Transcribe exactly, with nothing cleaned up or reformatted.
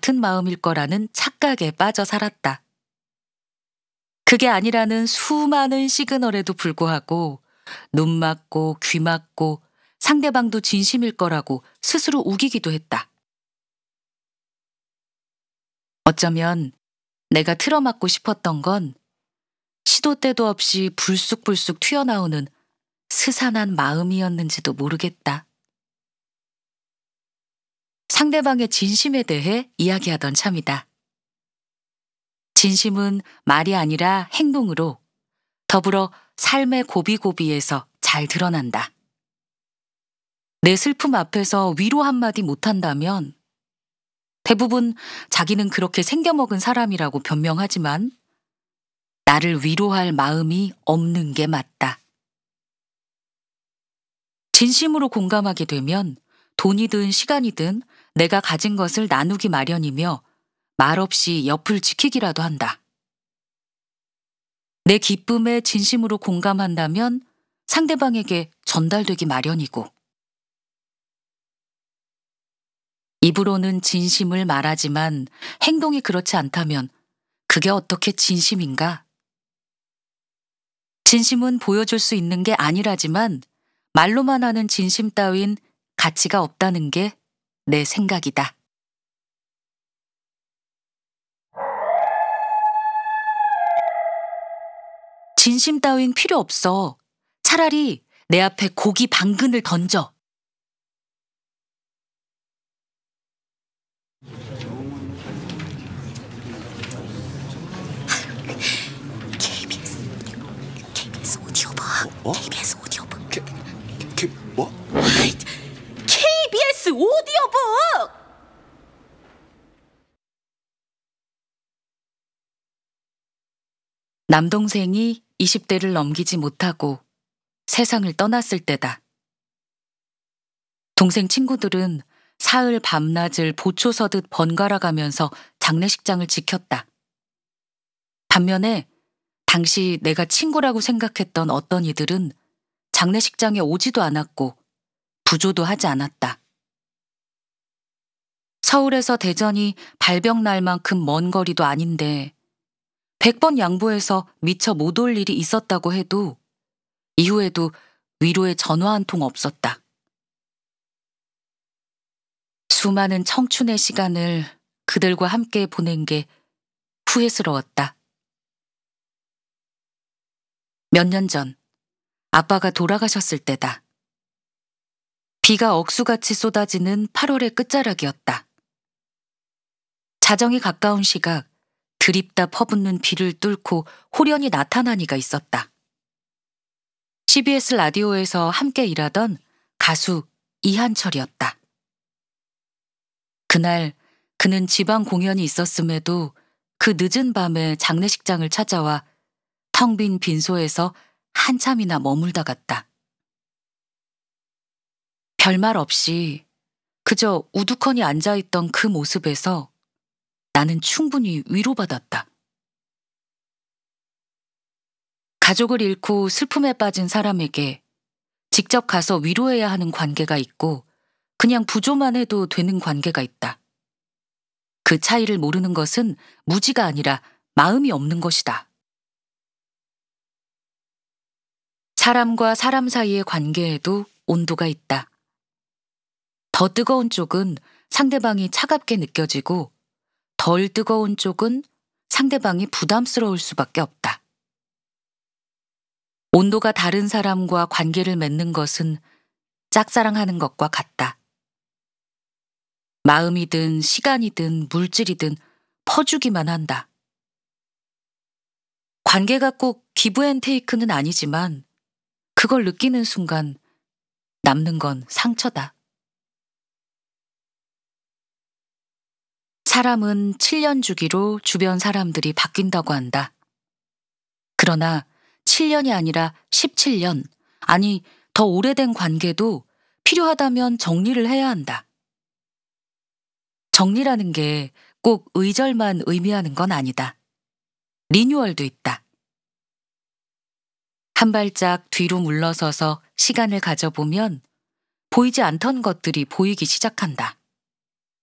같은 마음일 거라는 착각에 빠져 살았다. 그게 아니라는 수많은 시그널에도 불구하고 눈 맞고 귀 맞고 상대방도 진심일 거라고 스스로 우기기도 했다. 어쩌면 내가 틀어막고 싶었던 건 시도 때도 없이 불쑥불쑥 튀어나오는 스산한 마음이었는지도 모르겠다. 상대방의 진심에 대해 이야기하던 참이다. 진심은 말이 아니라 행동으로 더불어 삶의 고비고비에서 잘 드러난다. 내 슬픔 앞에서 위로 한마디 못한다면 대부분 자기는 그렇게 생겨먹은 사람이라고 변명하지만 나를 위로할 마음이 없는 게 맞다. 진심으로 공감하게 되면 돈이든 시간이든 내가 가진 것을 나누기 마련이며 말없이 옆을 지키기라도 한다. 내 기쁨에 진심으로 공감한다면 상대방에게 전달되기 마련이고 입으로는 진심을 말하지만 행동이 그렇지 않다면 그게 어떻게 진심인가? 진심은 보여줄 수 있는 게 아니라지만 말로만 하는 진심 따윈 가치가 없다는 게 내 생각이다. 진심 따윈 필요 없어. 차라리 내 앞에 고기 방근을 던져. 케이비에스 케이비에스 오디오북. 어? 케이비에스 오디오북. 케, 케, 뭐? 케이비에스 오디오북. 남동생이 이십 대를 넘기지 못하고 세상을 떠났을 때다. 동생 친구들은 사흘 밤낮을 보초 서듯 번갈아 가면서 장례식장을 지켰다. 반면에 당시 내가 친구라고 생각했던 어떤 이들은 장례식장에 오지도 않았고 부조도 하지 않았다. 서울에서 대전이 발병 날만큼 먼 거리도 아닌데 백 번 양보해서 미처 못 올 일이 있었다고 해도 이후에도 위로의 전화 한 통 없었다. 수많은 청춘의 시간을 그들과 함께 보낸 게 후회스러웠다. 몇 년 전 아빠가 돌아가셨을 때다. 비가 억수같이 쏟아지는 팔월의 끝자락이었다. 자정이 가까운 시각 드립다 퍼붓는 비를 뚫고 호련히 나타난 이가 있었다. 씨비에스 라디오에서 함께 일하던 가수 이한철이었다. 그날 그는 지방 공연이 있었음에도 그 늦은 밤에 장례식장을 찾아와 텅 빈 빈소에서 한참이나 머물다 갔다. 별말 없이 그저 우두커니 앉아있던 그 모습에서 나는 충분히 위로받았다. 가족을 잃고 슬픔에 빠진 사람에게 직접 가서 위로해야 하는 관계가 있고 그냥 부조만 해도 되는 관계가 있다. 그 차이를 모르는 것은 무지가 아니라 마음이 없는 것이다. 사람과 사람 사이의 관계에도 온도가 있다. 더 뜨거운 쪽은 상대방이 차갑게 느껴지고 덜 뜨거운 쪽은 상대방이 부담스러울 수밖에 없다. 온도가 다른 사람과 관계를 맺는 것은 짝사랑하는 것과 같다. 마음이든 시간이든 물질이든 퍼주기만 한다. 관계가 꼭 기브앤테이크는 아니지만 그걸 느끼는 순간 남는 건 상처다. 사람은 칠 년 주기로 주변 사람들이 바뀐다고 한다. 그러나 칠 년이 아니라 십칠 년, 아니 더 오래된 관계도 필요하다면 정리를 해야 한다. 정리라는 게 꼭 의절만 의미하는 건 아니다. 리뉴얼도 있다. 한 발짝 뒤로 물러서서 시간을 가져보면 보이지 않던 것들이 보이기 시작한다.